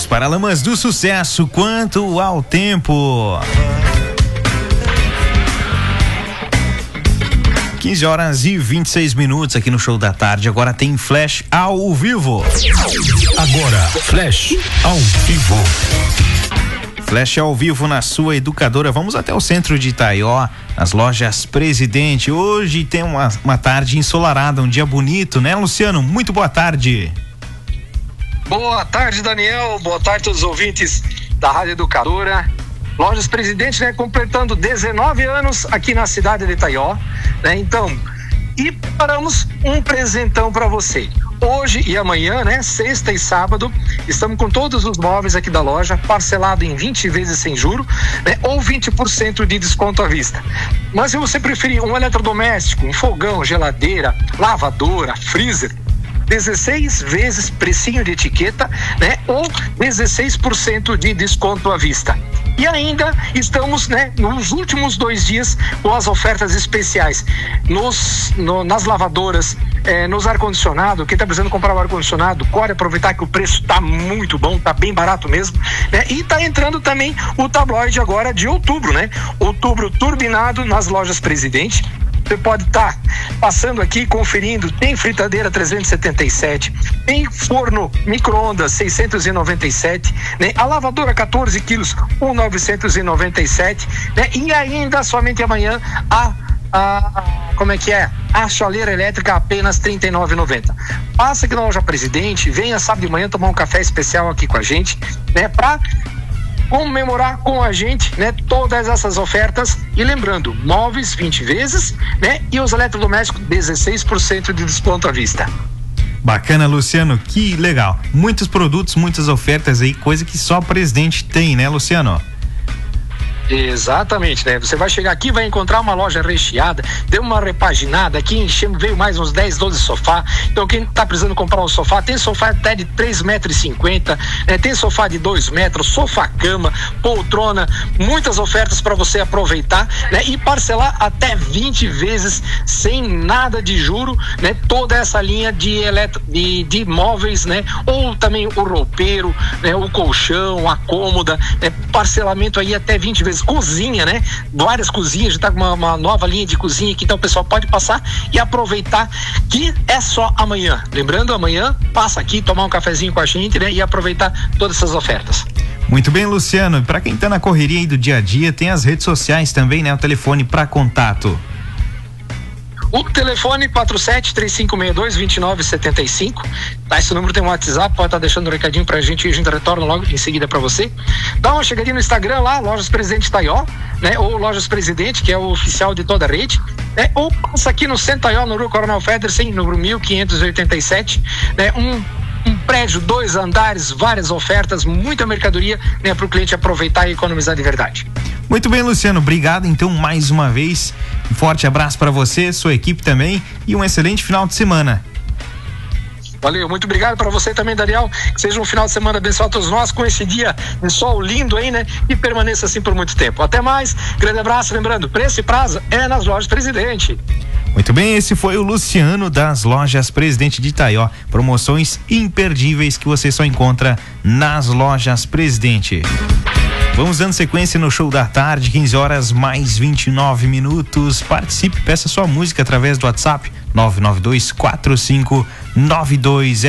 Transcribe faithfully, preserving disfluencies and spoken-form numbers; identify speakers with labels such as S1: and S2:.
S1: Os Paralamas do Sucesso, Quanto ao Tempo. quinze horas e vinte e seis minutos aqui no Show da Tarde. Agora tem Flash ao vivo.
S2: Agora, Flash ao vivo.
S1: Flash ao vivo na sua educadora. Vamos até o centro de Itaió, nas lojas Presidente. Hoje tem uma, uma tarde ensolarada, um dia bonito, né, Luciano? Muito boa tarde.
S3: Boa tarde, Daniel. Boa tarde a todos os ouvintes da Rádio Educadora. Lojas Presidente, né, completando dezenove anos aqui na cidade de Itaió, né? Então, e preparamos um presentão para você. Hoje e amanhã, né, sexta e sábado, estamos com todos os móveis aqui da loja, parcelado em vinte vezes sem juro, né, ou vinte por cento de desconto à vista. Mas se você preferir um eletrodoméstico, um fogão, geladeira, lavadora, freezer, dezesseis vezes precinho de etiqueta, né, ou dezesseis por cento de desconto à vista. E ainda estamos, né, nos últimos dois dias com as ofertas especiais nos, no, nas lavadoras, eh, nos ar-condicionado. Quem está precisando comprar o ar-condicionado, pode aproveitar que o preço está muito bom, está bem barato mesmo, né? E está entrando também o tabloide agora de outubro, né? Outubro turbinado nas lojas Presidente. Você pode estar tá passando aqui, conferindo, tem fritadeira trezentos e setenta e sete, tem forno micro-ondas seiscentos e noventa e sete, né? A lavadora quatorze quilos, mil novecentos e noventa e sete, né? E ainda, somente amanhã, a, a, como é que é? A chaleira elétrica apenas trinta e nove reais e noventa centavos. Passa aqui na loja Presidente, venha sábado de manhã tomar um café especial aqui com a gente, né? Pra comemorar com a gente, né, todas essas ofertas. E lembrando, móveis vinte vezes, né, e os eletrodomésticos dezesseis por cento de desconto à vista.
S1: Bacana, Luciano, que legal. Muitos produtos, muitas ofertas aí, coisa que só o Presidente tem, né, Luciano?
S3: Exatamente, né? Você vai chegar aqui, vai encontrar uma loja recheada, deu uma repaginada aqui, enchemos, veio mais uns dez, doze sofá. Então quem tá precisando comprar um sofá, tem sofá até de três metros e cinquenta, né? Tem sofá de dois metros, sofá-cama, poltrona, muitas ofertas para você aproveitar, né? E parcelar até vinte vezes sem nada de juro, né? Toda essa linha de eletro, de, de móveis, né? Ou também o roupeiro, né? O colchão, a cômoda, né? Parcelamento aí até vinte vezes. Cozinha, né? Várias cozinhas, já tá com uma, uma nova linha de cozinha aqui, então o pessoal pode passar e aproveitar, que é só amanhã. Lembrando, amanhã passa aqui, tomar um cafezinho com a gente, né? E aproveitar todas essas ofertas.
S1: Muito bem, Luciano. Para quem tá na correria aí do dia a dia, tem as redes sociais também, né? O telefone para contato.
S3: O telefone quatro sete três cinco seis dois dois nove sete cinco, tá? Esse número tem um WhatsApp, pode estar tá deixando um recadinho pra gente e a gente retorna logo em seguida pra você. Dá uma chegadinha no Instagram lá, Lojas Presidente Itaió, né? Ou Lojas Presidente, que é o oficial de toda a rede, né? Ou passa aqui no Centro Itaió, no Rua Coronel Federsen, número mil quinhentos e oitenta e sete, né? Um Um prédio, dois andares, várias ofertas, muita mercadoria, né, para o cliente aproveitar e economizar de verdade.
S1: Muito bem, Luciano, obrigado então mais uma vez, um forte abraço para você, sua equipe também e um excelente final de semana.
S3: Valeu, muito obrigado para você também, Daniel, que seja um final de semana abençoado a todos nós, com esse dia de sol lindo aí, né, e permaneça assim por muito tempo. Até mais, grande abraço, lembrando, preço e prazo é nas Lojas Presidente.
S1: Muito bem, esse foi o Luciano das Lojas Presidente de Itaió. Promoções imperdíveis que você só encontra nas Lojas Presidente. Vamos dando sequência no Show da Tarde, quinze horas mais vinte e nove minutos. Participe, peça sua música através do WhatsApp nove nove dois quatro cinco nove dois